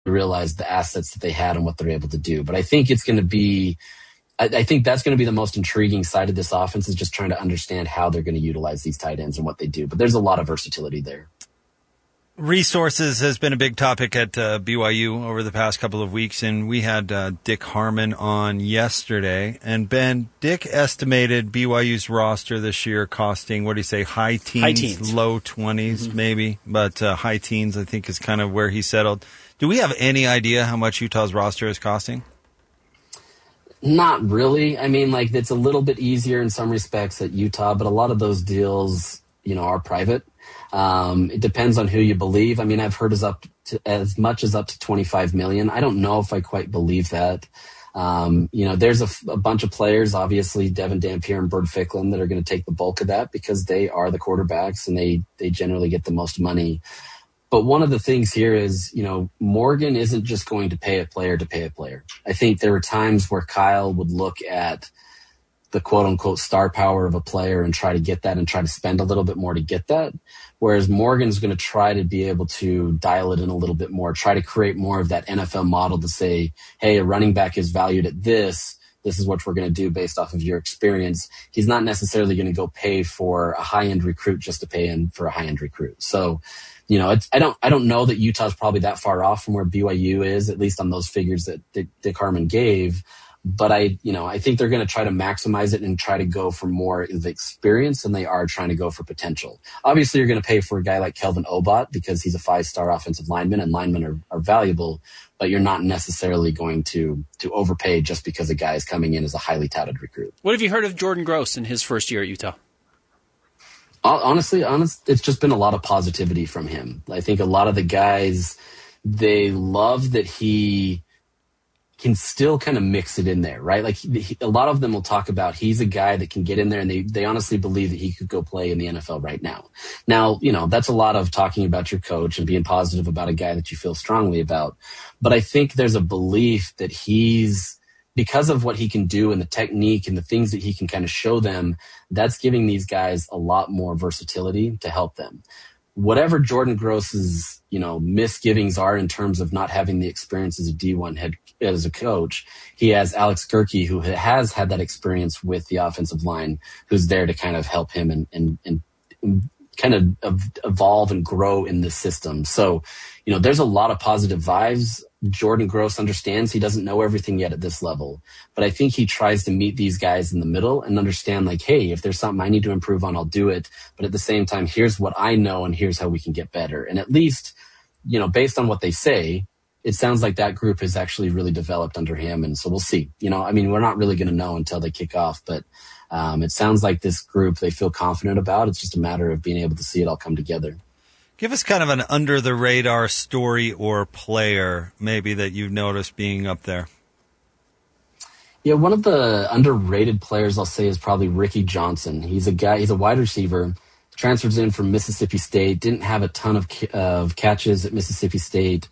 realize the assets that they had and what they're able to do. But I think it's going to be, I think that's going to be the most intriguing side of this offense, is just trying to understand how they're going to utilize these tight ends and what they do. But there's a lot of versatility there. Resources has been a big topic at BYU over the past couple of weeks, and we had Dick Harmon on yesterday. And Ben, Dick estimated BYU's roster this year costing, what do you say, high teens. Low 20s maybe, but high teens I think is kind of where he settled. Do we have any idea how much Utah's roster is costing? Not really. I mean, like, it's a little bit easier in some respects at Utah, but a lot of those deals, are private. It depends on who you believe. I mean, I've heard as much as up to $25 million. I don't know if I quite believe that. There's a bunch of players, obviously Devin Dampier and Bird Ficklin, that are going to take the bulk of that because they are the quarterbacks and they generally get the most money. But one of the things here is, Morgan isn't just going to pay a player to pay a player. I think there were times where Kyle would look at the quote-unquote star power of a player and try to get that and try to spend a little bit more to get that, whereas Morgan's going to try to be able to dial it in a little bit more, try to create more of that NFL model to say, hey, a running back is valued at this. This is what we're going to do based off of your experience. He's not necessarily going to go pay for a high-end recruit just to pay in for a high-end recruit. So, I don't know that Utah's probably that far off from where BYU is, at least on those figures that Dick Harmon gave. But I think they're going to try to maximize it and try to go for more of experience than they are trying to go for potential. Obviously, you're going to pay for a guy like Kelvin Obot because he's a 5-star offensive lineman, and linemen are valuable, but you're not necessarily going to overpay just because a guy is coming in as a highly touted recruit. What have you heard of Jordan Gross in his first year at Utah? Honestly, it's just been a lot of positivity from him. I think a lot of the guys, they love that he can still kind of mix it in there, right? Like a lot of them will talk about he's a guy that can get in there, and they honestly believe that he could go play in the NFL right now. Now, that's a lot of talking about your coach and being positive about a guy that you feel strongly about. But I think there's a belief that because of what he can do and the technique and the things that he can kind of show them, that's giving these guys a lot more versatility to help them. Whatever Jordan Gross's, misgivings are in terms of not having the experience as a D1 head as a coach, he has Alex Gerke, who has had that experience with the offensive line, who's there to kind of help him and kind of evolve and grow in this system. So, there's a lot of positive vibes. Jordan Gross understands he doesn't know everything yet at this level, but I think he tries to meet these guys in the middle and understand, like, hey, if there's something I need to improve on, I'll do it. But at the same time, here's what I know and here's how we can get better. And at least, based on what they say, it sounds like that group is actually really developed under him. And so we'll see. We're not really going to know until they kick off, but it sounds like this group they feel confident about. It's just a matter of being able to see it all come together. Give us kind of an under-the-radar story or player maybe that you've noticed being up there. Yeah, one of the underrated players I'll say is probably Ricky Johnson. He's a wide receiver, transfers in from Mississippi State, didn't have a ton of catches at Mississippi State,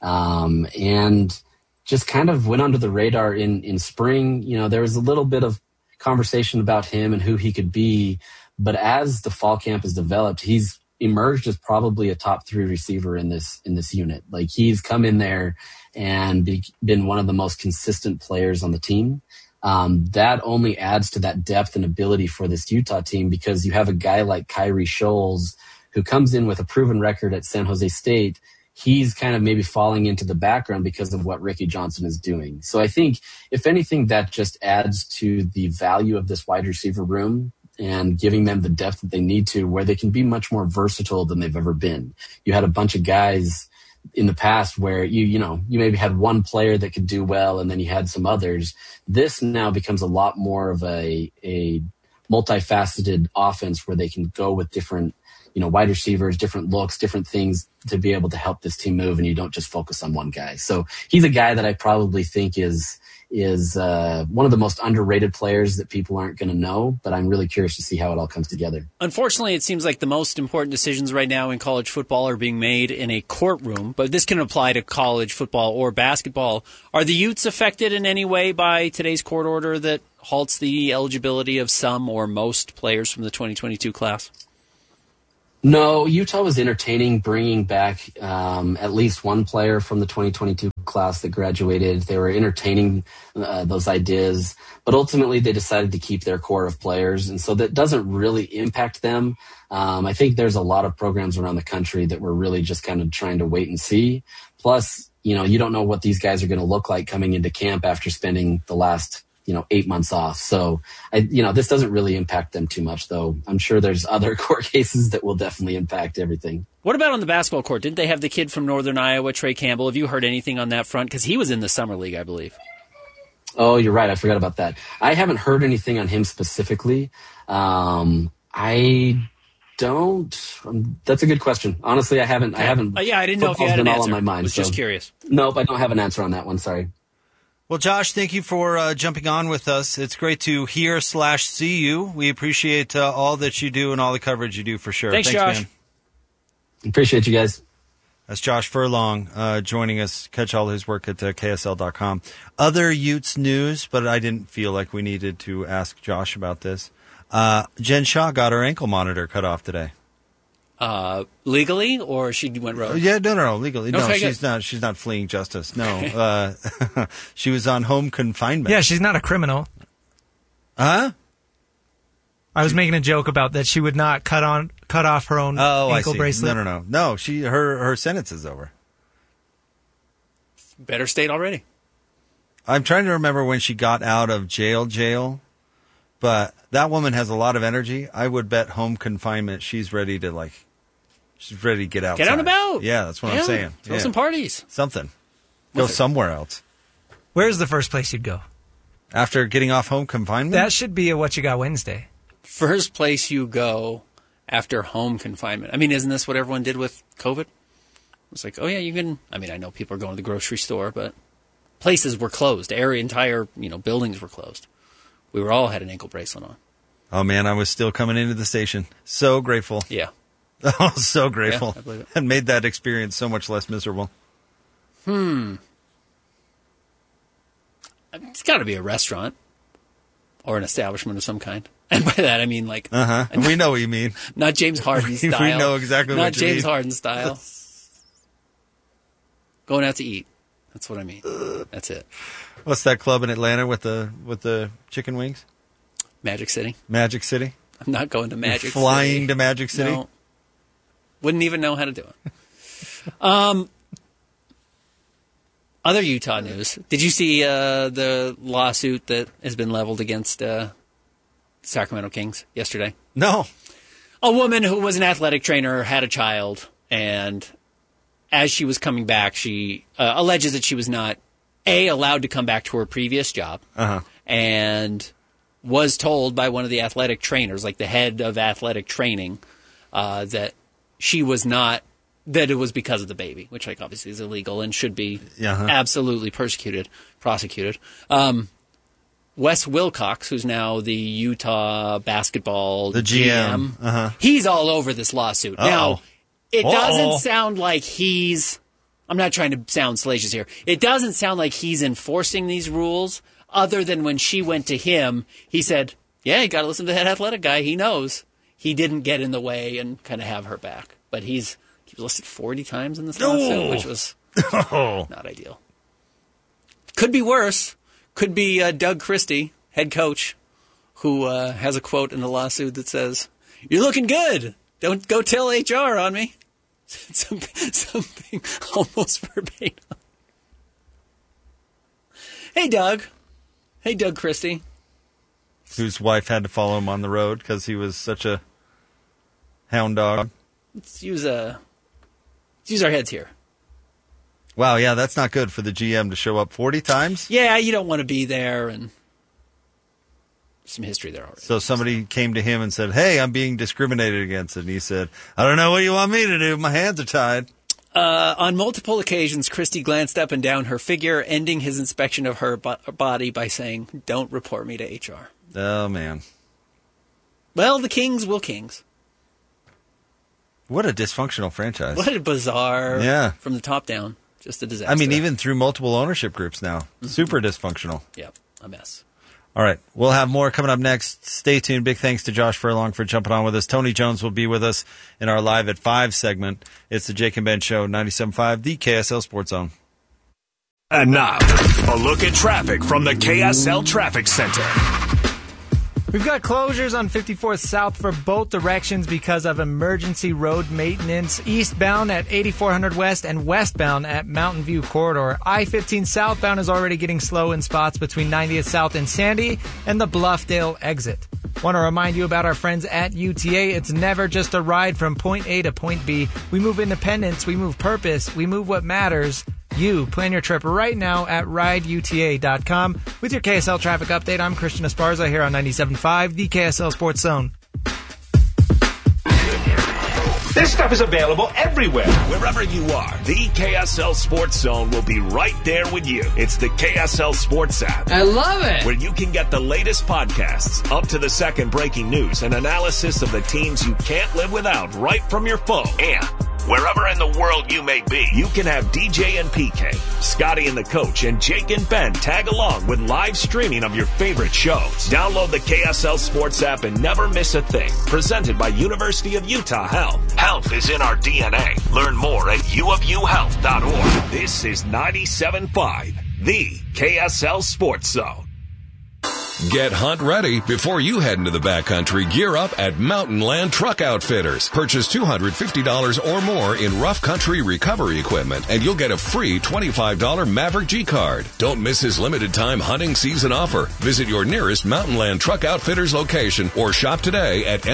and just kind of went under the radar in spring. There was a little bit of conversation about him and who he could be, but as the fall camp has developed, he's emerged as probably a top 3 receiver in this unit. Like, he's come in there and been one of the most consistent players on the team. That only adds to that depth and ability for this Utah team, because you have a guy like Kyrie Scholes who comes in with a proven record at San Jose State. He's kind of maybe falling into the background because of what Ricky Johnson is doing. So I think, if anything, that just adds to the value of this wide receiver room and giving them the depth that they need to, where they can be much more versatile than they've ever been. You had a bunch of guys in the past where you maybe had one player that could do well, and then you had some others. This now becomes a lot more of a multifaceted offense where they can go with different, wide receivers, different looks, different things to be able to help this team move, and you don't just focus on one guy. So he's a guy that I probably think is one of the most underrated players that people aren't going to know, but I'm really curious to see how it all comes together. Unfortunately, it seems like the most important decisions right now in college football are being made in a courtroom, but this can apply to college football or basketball. Are the Utes affected in any way by today's court order that halts the eligibility of some or most players from the 2022 class? No, Utah was entertaining bringing back at least one player from the 2022 class that graduated. They were entertaining those ideas, but ultimately they decided to keep their core of players, and so that doesn't really impact them. I think there's a lot of programs around the country that were really just kind of trying to wait and see. Plus, you don't know what these guys are going to look like coming into camp after spending the last 8 months off. So, this doesn't really impact them too much, though. I'm sure there's other court cases that will definitely impact everything. What about on the basketball court? Didn't they have the kid from Northern Iowa, Trey Campbell? Have you heard anything on that front? Because he was in the summer league, I believe. Oh, you're right. I forgot about that. I haven't heard anything on him specifically. I don't. That's a good question. Honestly, I haven't. I didn't know if you had an answer. On my mind, I was just curious. Nope, I don't have an answer on that one. Sorry. Well, Josh, thank you for jumping on with us. It's great to hear/see you. We appreciate all that you do and all the coverage you do for sure. Thanks Josh. Man. Appreciate you guys. That's Josh Furlong joining us. Catch all his work at KSL.com. Other Utes news, but I didn't feel like we needed to ask Josh about this. Jen Shaw got her ankle monitor cut off today. Legally, or she went rogue? Yeah, no, legally. Okay, no, she's not fleeing justice. No, she was on home confinement. Yeah, she's not a criminal. Huh? I was making a joke about that she would not cut off her own ankle bracelet. No. Her sentence is over. Better state already. I'm trying to remember when she got out of jail. But that woman has a lot of energy. I would bet home confinement. She's ready to get outside. Get out and about. Yeah, that's what I'm saying. Throw some parties. Something. Go somewhere else. Where's the first place you'd go? After getting off home confinement? That should be a What You Got Wednesday. First place you go after home confinement. I mean, isn't this what everyone did with COVID? It's like, oh yeah, you can. I mean, I know people are going to the grocery store, but places were closed. Entire buildings were closed. We were all had an ankle bracelet on. Oh man, I was still coming into the station. So grateful. Yeah. Oh, so grateful. Yeah, I believe it. And made that experience so much less miserable. It's got to be a restaurant or an establishment of some kind. And by that, I mean like... We know what you mean. Not James Harden style. We know exactly what you mean. Not James Harden style. Going out to eat. That's what I mean. That's it. What's that club in Atlanta with the chicken wings? Magic City. Magic City? I'm not going to Magic City. Flying to Magic City? No. Wouldn't even know how to do it. Other Utah news. Did you see the lawsuit that has been leveled against Sacramento Kings yesterday? No. A woman who was an athletic trainer had a child, and as she was coming back, she alleges that she was not, allowed to come back to her previous job, and was told by one of the athletic trainers, like the head of athletic training, that she was not, that it was because of the baby, which obviously is illegal and should be absolutely prosecuted. Wes Wilcox, who's now the Utah basketball GM. He's all over this lawsuit. Now, it doesn't sound like he's... I'm not trying to sound salacious here. It doesn't sound like he's enforcing these rules, other than when she went to him, he said, yeah, you got to listen to that athletic guy. He knows. He didn't get in the way and kind of have her back. But he was listed 40 times in this lawsuit, which was not ideal. Could be worse. Could be Doug Christie, head coach, who has a quote in the lawsuit that says, "You're looking good. Don't go tell HR on me." Something almost verbatim. Hey, Doug Christie. Whose wife had to follow him on the road because he was such a hound dog. Let's use our heads here. Wow, yeah, that's not good for the GM to show up 40 times. Yeah, you don't want to be there, and some history there already. So somebody came to him and said, "Hey, I'm being discriminated against," and he said, "I don't know what you want me to do. My hands are tied." On multiple occasions, Christie glanced up and down her figure, ending his inspection of her body by saying, "Don't report me to HR." Oh, man. Well, the Kings will Kings. What a dysfunctional franchise. What a bizarre, from the top down, just a disaster. I mean, even through multiple ownership groups now. Super dysfunctional. Yep, a mess. All right. We'll have more coming up next. Stay tuned. Big thanks to Josh Furlong for jumping on with us. Tony Jones will be with us in our Live at 5 segment. It's the Jake and Ben Show, 97.5, the KSL Sports Zone. And now, a look at traffic from the KSL Traffic Center. We've got closures on 54th South for both directions because of emergency road maintenance. Eastbound at 8400 West and westbound at Mountain View Corridor. I-15 southbound is already getting slow in spots between 90th South and Sandy and the Bluffdale exit. Want to remind you about our friends at UTA. It's never just a ride from point A to point B. We move independence, we move purpose, we move what matters. You plan your trip right now at rideuta.com. With your KSL traffic update, I'm Christian Esparza here on 97.5, the KSL Sports Zone. This stuff is available everywhere. Wherever you are, the KSL Sports Zone will be right there with you. It's the KSL Sports app. I love it. Where you can get the latest podcasts, up to the second breaking news, and analysis of the teams you can't live without right from your phone. And wherever in the world you may be, you can have DJ and PK, Scotty and the Coach, and Jake and Ben tag along with live streaming of your favorite shows. Download the KSL Sports app and never miss a thing. Presented by University of Utah Health. Health is in our DNA. Learn more at uofuhealth.org. This is 97.5, the KSL Sports Zone. Get hunt ready before you head into the backcountry. Gear up at Mountain Land Truck Outfitters. Purchase $250 or more in rough country recovery equipment, and you'll get a free $25 Maverick G card. Don't miss his limited time hunting season offer. Visit your nearest Mountain Land Truck Outfitters location or shop today at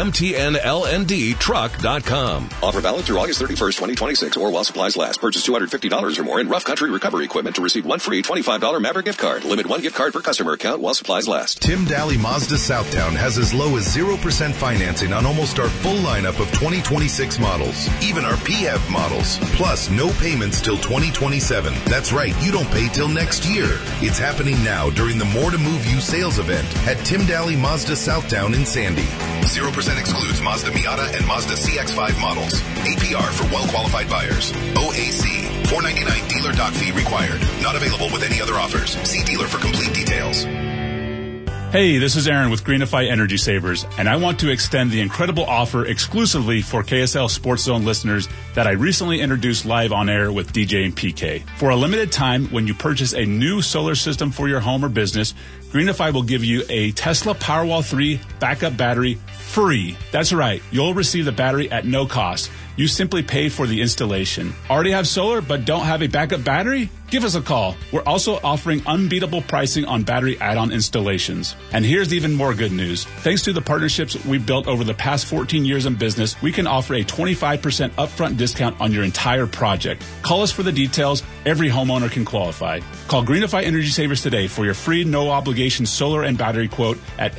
mtnlndtruck.com. Offer valid through August 31st, 2026 or while supplies last. Purchase $250 or more in rough country recovery equipment to receive one free $25 Maverick gift card. Limit one gift card per customer account while supplies last. Tim Daly Mazda Southtown has as low as 0% financing on almost our full lineup of 2026 models, even our PHEV models, plus no payments till 2027. That's right, you don't pay till next year. It's happening now during the More to Move You sales event at Tim Daly Mazda Southtown in Sandy. 0% excludes Mazda Miata and Mazda CX-5 models. APR for well-qualified buyers. OAC. $499 dealer doc fee required. Not available with any other offers. See dealer for complete details. Hey, this is Aaron with Greenify Energy Savers, and I want to extend the incredible offer exclusively for KSL Sports Zone listeners that I recently introduced live on air with DJ and PK. For a limited time, when you purchase a new solar system for your home or business, Greenify will give you a Tesla Powerwall 3 backup battery free. That's right, you'll receive the battery at no cost. You simply pay for the installation. Already have solar but don't have a backup battery? Give us a call. We're also offering unbeatable pricing on battery add-on installations. And here's even more good news. Thanks to the partnerships we've built over the past 14 years in business, we can offer a 25% upfront discount on your entire project. Call us for the details. Every homeowner can qualify. Call Greenify Energy Savers today for your free no-obligation solar and battery quote at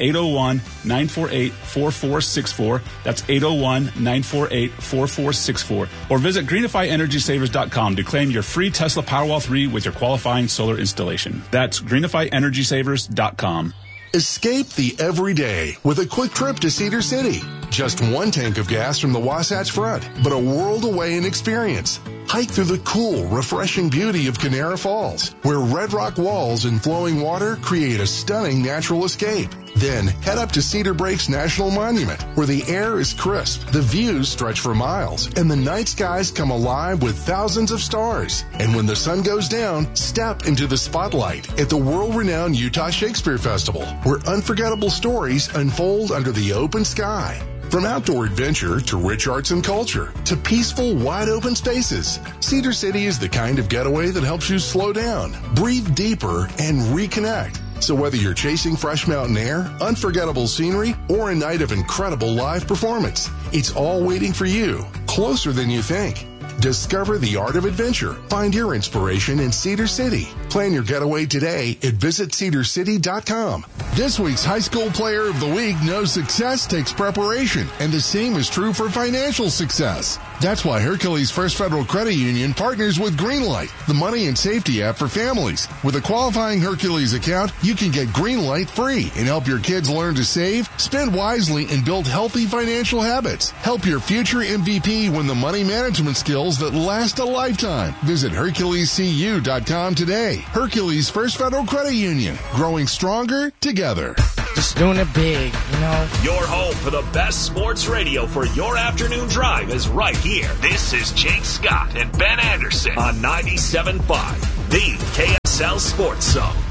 801-948-4464. That's 801-948-4464. Or visit greenifyenergysavers.com to claim your free Tesla Powerwall 3 with your qualifying solar installation. That's greenifyenergysavers.com. Escape the everyday with a quick trip to Cedar City. Just one tank of gas from the Wasatch Front, but a world away in experience. Hike through the cool, refreshing beauty of Canara Falls, where red rock walls and flowing water create a stunning natural escape. Then head up to Cedar Breaks National Monument, where the air is crisp, the views stretch for miles, and the night skies come alive with thousands of stars. And when the sun goes down, step into the spotlight at the world-renowned Utah Shakespeare Festival, where unforgettable stories unfold under the open sky. From outdoor adventure to rich arts and culture to peaceful, wide-open spaces, Cedar City is the kind of getaway that helps you slow down, breathe deeper, and reconnect. So whether you're chasing fresh mountain air, unforgettable scenery, or a night of incredible live performance, it's all waiting for you, closer than you think. Discover the art of adventure. Find your inspiration in Cedar City. Plan your getaway today at visitcedarcity.com. This week's High School Player of the Week knows success takes preparation, and the same is true for financial success. That's why Hercules First Federal Credit Union partners with Greenlight, the money and safety app for families. With a qualifying Hercules account, you can get Greenlight free and help your kids learn to save, spend wisely, and build healthy financial habits. Help your future MVP win the money management skills that last a lifetime. Visit HerculesCU.com today. Hercules First Federal Credit Union, growing stronger together. Just doing it big, you know. Your home for the best sports radio for your afternoon drive is right here. This is Jake Scott and Ben Anderson on 97.5, the KSL Sports Zone.